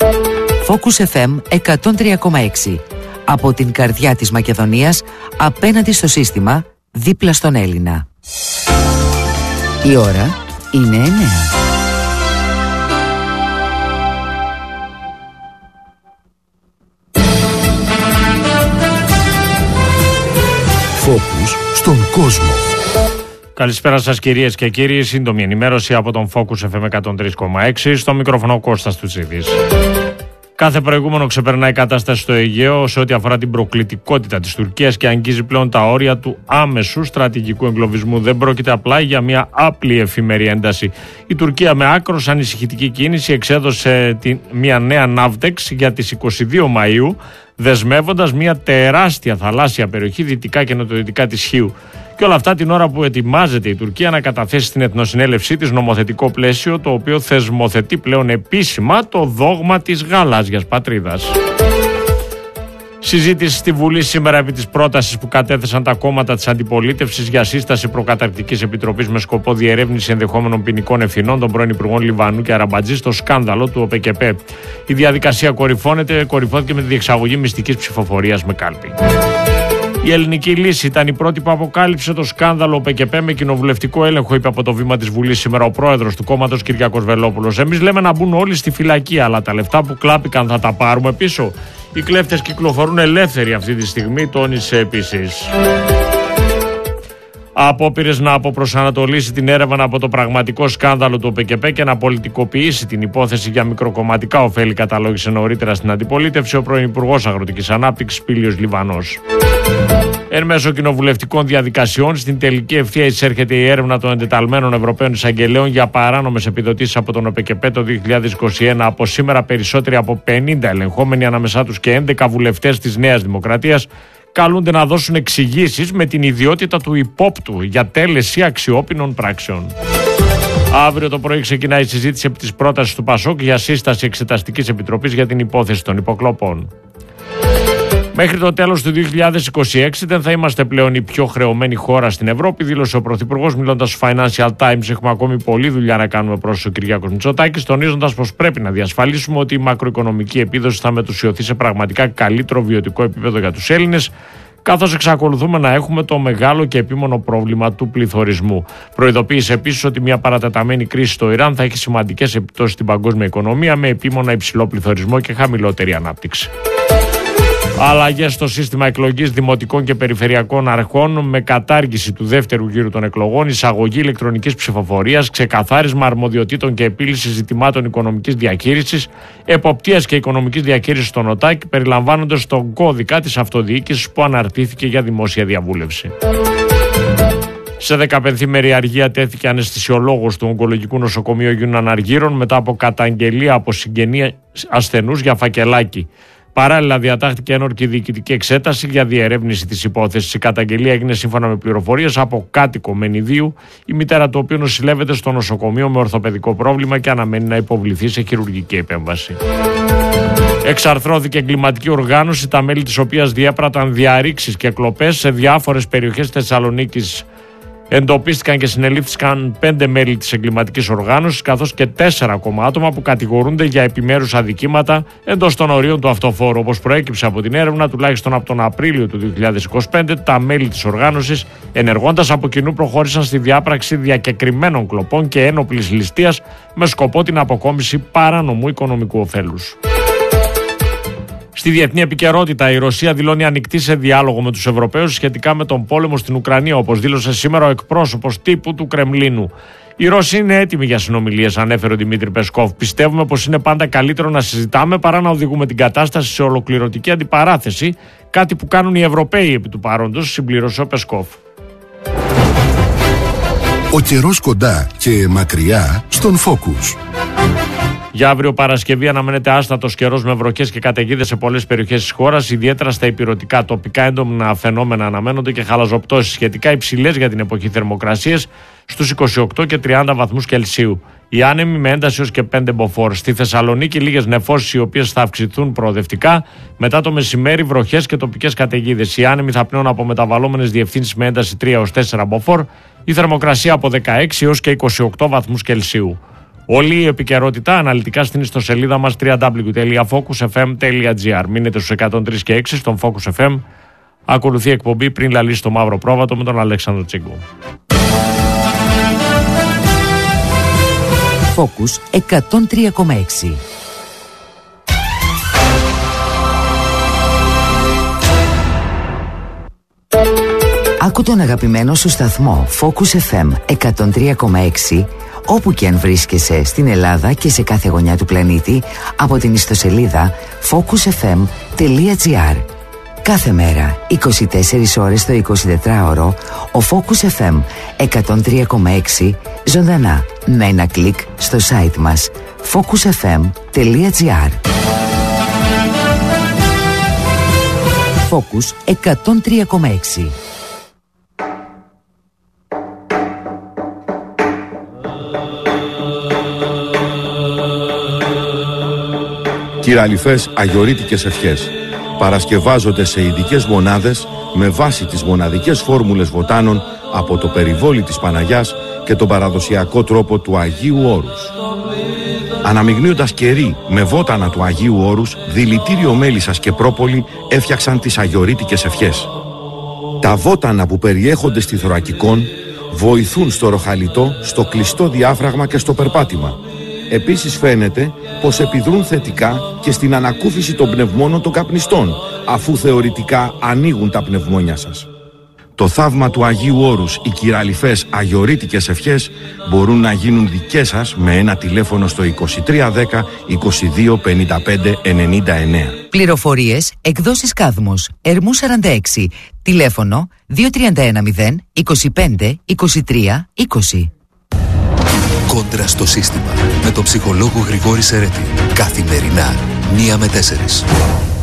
Focus FM 103,6. Από την καρδιά της Μακεδονίας, απέναντι στο σύστημα, δίπλα στον Έλληνα. Η ώρα είναι 9. Focus στον κόσμο. Καλησπέρα σας κυρίες και κύριοι, σύντομη ενημέρωση από τον Focus FM 103,6, στο μικρόφωνο Κώστας Τουτσίδης. Κάθε προηγούμενο ξεπερνάει η κατάσταση στο Αιγαίο σε ό,τι αφορά την προκλητικότητα της Τουρκίας και αγγίζει πλέον τα όρια του άμεσου στρατηγικού εγκλωβισμού. Δεν πρόκειται απλά για μια άπλη εφημερή ένταση. Η Τουρκία με άκρως ανησυχητική κίνηση εξέδωσε μια νέα ναύτεξ για τις 22 Μαΐου, δεσμεύοντας μια τεράστια θαλάσσια περιοχή δυτικά και νοτιοδυτικά της Χίου. Και όλα αυτά την ώρα που ετοιμάζεται η Τουρκία να καταθέσει στην Εθνοσυνέλευσή της νομοθετικό πλαίσιο, το οποίο θεσμοθετεί πλέον επίσημα το δόγμα της γαλάζιας πατρίδας. Συζήτηση στη Βουλή σήμερα επί της πρότασης που κατέθεσαν τα κόμματα της αντιπολίτευσης για σύσταση προκαταρκτικής επιτροπής με σκοπό διερεύνηση ενδεχόμενων ποινικών ευθυνών των πρώην υπουργών Λιβανού και Αραμπατζή στο σκάνδαλο του ΟΠΕΚΕΠΕ. Η διαδικασία κορυφώθηκε με τη διεξαγωγή μυστικής ψηφοφορίας με κάλπη. Η Ελληνική Λύση ήταν η πρώτη που αποκάλυψε το σκάνδαλο ΟΠΕΚΕΠΕ με κοινοβουλευτικό έλεγχο, είπε από το βήμα της Βουλής σήμερα ο πρόεδρος του κόμματος Κυριάκος Βελόπουλος. Εμείς λέμε να μπουν όλοι στη φυλακή, αλλά τα λεφτά που κλάπηκαν θα τα πάρουμε πίσω. Οι κλέφτες κυκλοφορούν ελεύθεροι αυτή τη στιγμή, τόνισε επίσης. Απόπειρες να αποπροσανατολίσει την έρευνα από το πραγματικό σκάνδαλο του ΟΠΕΚΕΠΕ και να πολιτικοποιήσει την υπόθεση για μικροκομματικά ωφέλη, καταλόγησε νωρίτερα στην αντιπολίτευση ο πρώην Υπουργός Αγροτικής Ανάπτυξης Πήλιος Λιβανός. Εν μέσω κοινοβουλευτικών διαδικασιών, στην τελική ευθεία εισέρχεται η έρευνα των εντεταλμένων Ευρωπαίων Εισαγγελέων για παράνομες επιδοτήσεις από τον ΟΠΕΚΕΠΕ το 2021. Από σήμερα, περισσότεροι από 50 ελεγχόμενοι, ανάμεσά τους και 11 βουλευτές της Νέας Δημοκρατίας, καλούνται να δώσουν εξηγήσεις με την ιδιότητα του υπόπτου για τέλεση αξιόπινων πράξεων. Αύριο το πρωί ξεκινάει η συζήτηση επί της πρότασης του ΠΑΣΟΚ για σύσταση εξεταστικής επιτροπής για την υπόθεση των υποκλοπών. Μέχρι το τέλος του 2026 δεν θα είμαστε πλέον η πιο χρεωμένη χώρα στην Ευρώπη, δήλωσε ο Πρωθυπουργός μιλώντας στο Financial Times. Έχουμε ακόμη πολλή δουλειά να κάνουμε, πρόσθεσε ο Κυριάκος Μητσοτάκης, τονίζοντας πως πρέπει να διασφαλίσουμε ότι η μακροοικονομική επίδοση θα μετουσιωθεί σε πραγματικά καλύτερο βιωτικό επίπεδο για τους Έλληνες, καθώς εξακολουθούμε να έχουμε το μεγάλο και επίμονο πρόβλημα του πληθωρισμού. Προειδοποίησε επίσης ότι μια παρατεταμένη κρίση στο Ιράν θα έχει σημαντικές επιπτώσεις στην παγκόσμια οικονομία, με επίμονα υψηλό πληθωρισμό και χαμηλότερη ανάπτυξη. Αλλαγές στο σύστημα εκλογής δημοτικών και περιφερειακών αρχών με κατάργηση του δεύτερου γύρου των εκλογών, εισαγωγή ηλεκτρονικής ψηφοφορίας, ξεκαθάρισμα αρμοδιοτήτων και επίλυση ζητημάτων οικονομικής διαχείρισης, εποπτείας και οικονομικής διαχείρισης στον ΟΤΑΚ περιλαμβάνονται στον κώδικα της αυτοδιοίκησης που αναρτήθηκε για δημόσια διαβούλευση. Σε 15ημερη αργία τέθηκε αναισθησιολόγος του Ογκολογικού Νοσοκομείου Αγίων Αναργύρων μετά από καταγγελία από συγγενή ασθενούς για φακελάκι. Παράλληλα, διατάχθηκε ένορκη διοικητική εξέταση για διερεύνηση της υπόθεσης. Η καταγγελία έγινε σύμφωνα με πληροφορίες από κάτοικο Μενιδίου, η μητέρα του οποίου νοσηλεύεται στο νοσοκομείο με ορθοπαιδικό πρόβλημα και αναμένει να υποβληθεί σε χειρουργική επέμβαση. Εξαρθρώθηκε εγκληματική οργάνωση, τα μέλη της οποίας διέπραταν διαρρήξεις και κλοπές σε διάφορες περιοχές Θεσσαλονίκης. Εντοπίστηκαν και συνελήφθηκαν 5 μέλη της εγκληματικής οργάνωσης, καθώς και 4 ακόμα άτομα που κατηγορούνται για επιμέρους αδικήματα εντός των ορίων του αυτοφόρου. Όπως προέκυψε από την έρευνα, τουλάχιστον από τον Απρίλιο του 2025, τα μέλη της οργάνωσης, ενεργώντας από κοινού, προχώρησαν στη διάπραξη διακεκριμένων κλοπών και ένοπλης ληστείας με σκοπό την αποκόμιση παράνομου οικονομικού ωφέλους. Στη διεθνή επικαιρότητα, η Ρωσία δηλώνει ανοιχτή σε διάλογο με τους Ευρωπαίους σχετικά με τον πόλεμο στην Ουκρανία, όπως δήλωσε σήμερα ο εκπρόσωπος τύπου του Κρεμλίνου. Οι Ρώσοι είναι έτοιμοι για συνομιλίες, ανέφερε ο Δημήτρη Πεσκόφ. Πιστεύουμε πως είναι πάντα καλύτερο να συζητάμε παρά να οδηγούμε την κατάσταση σε ολοκληρωτική αντιπαράθεση, κάτι που κάνουν οι Ευρωπαίοι επί του παρόντος, συμπλήρωσε ο Πεσκόφ. Ο καιρός κοντά και μακριά στον Focus. Για αύριο Παρασκευή αναμένεται άστατος καιρός με βροχές και καταιγίδες σε πολλές περιοχές της χώρας, ιδιαίτερα στα ηπειρωτικά. Τοπικά έντονα φαινόμενα αναμένονται και χαλαζοπτώσεις σχετικά υψηλές για την εποχή θερμοκρασίες στους 28 και 30 βαθμούς Κελσίου. Οι άνεμοι με ένταση έως και 5 μποφόρ. Στη Θεσσαλονίκη λίγες νεφώσεις οι οποίες θα αυξηθούν προοδευτικά. Μετά το μεσημέρι βροχές και τοπικές καταιγίδες. Οι άνεμοι θα πνέουν από μεταβαλλόμενες διευθύνσεις με ένταση 3 έως 4 μποφόρ. Η θερμοκρασία από 16 έως και 28 βαθμούς Κελσίου. Όλη η επικαιρότητα αναλυτικά στην ιστοσελίδα μας www.focusfm.gr. Μείνετε στους 103 και 6 στον Focus FM. Ακολουθεί εκπομπή πριν λαλήσει το μαύρο πρόβατο με τον Αλέξανδρο Τσίγκο. Focus 103,6. Άκου τον αγαπημένο σου σταθμό Focus FM 103,6 όπου και αν βρίσκεσαι στην Ελλάδα και σε κάθε γωνιά του πλανήτη από την ιστοσελίδα focusfm.gr. Κάθε μέρα, 24 ώρες το 24ωρο, ο Focus FM 103,6 ζωντανά με ένα κλικ στο site μας focusfm.gr. Focus 103,6. Κυραλιφές αγιορείτικες ευχές παρασκευάζονται σε ειδικές μονάδες με βάση τις μοναδικές φόρμουλες βοτάνων από το περιβόλι της Παναγιάς και τον παραδοσιακό τρόπο του Αγίου Όρους. Αναμειγνύοντας κερί με βότανα του Αγίου Όρους, δηλητήριο μέλισσας και πρόπολη έφτιαξαν τις αγιορείτικες ευχές. Τα βότανα που περιέχονται στη θωρακικόν βοηθούν στο ροχαλιτό, στο κλειστό διάφραγμα και στο περπάτημα. Επίσης φαίνεται πως επιδρούν θετικά και στην ανακούφιση των πνευμόνων των καπνιστών, αφού θεωρητικά ανοίγουν τα πνευμόνια σας. Το θαύμα του Αγίου Όρους, οι κυραλιφές αγιορείτικες ευχές μπορούν να γίνουν δικές σας με ένα τηλέφωνο στο 2310 22 55 99. Πληροφορίες, εκδόσεις Κάδμος, Ερμού 46, τηλέφωνο 2310 25 23 20. Κόντρα στο σύστημα με τον ψυχολόγο Γρηγόρη Σερέτη. Καθημερινά 1 με 4.